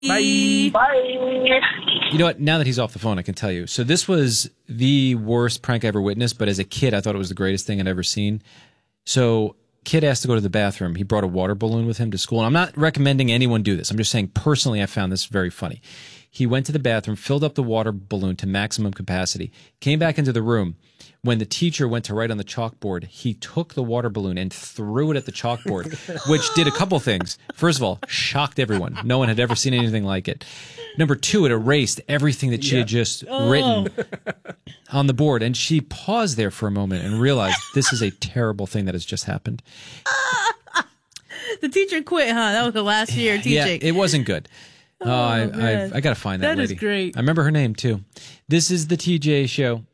Bye. Bye. You know what? Now that he's off the phone, I can tell you. So this was the worst prank I ever witnessed, but as a kid, I thought it was the greatest thing I'd ever seen. So kid asked to go to the bathroom. He brought a water balloon with him to school. And I'm not recommending anyone do this. I'm just saying personally I found this very funny. He went to the bathroom, filled up the water balloon to maximum capacity, came back into the room. When the teacher went to write on the chalkboard, he took the water balloon and threw it at the chalkboard, which did a couple things. First of all, shocked everyone. No one had ever seen anything like it. Number two, it erased everything that she had just written on the board. And she paused there for a moment and realized this is a terrible thing that has just happened. The teacher quit, huh? That was the last year teaching. Yeah, it wasn't good. I got to find that lady. That is great. I remember her name, too. This is the TJ Show.